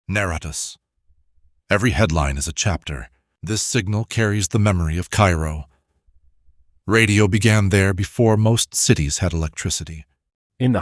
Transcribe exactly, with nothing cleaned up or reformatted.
Naratus. Every headline is a chapter. This signal carries the memory of Cairo. Radio began there before most cities had electricity.